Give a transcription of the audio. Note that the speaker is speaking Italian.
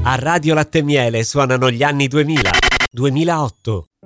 A Radio Latte e Miele suonano gli anni 2000, 2008,